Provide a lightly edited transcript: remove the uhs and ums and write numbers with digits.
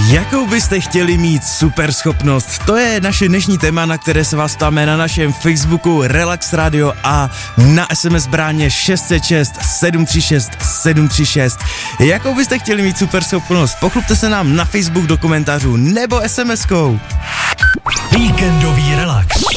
Jakou byste chtěli mít superschopnost? To je naše dnešní téma, na které se vás ptáme na našem Facebooku Relax Radio a na SMS bráně 606 736 736. Jakou byste chtěli mít superschopnost? Pochlupte se nám na Facebook do komentářů nebo SMS-kou. Víkendový relax.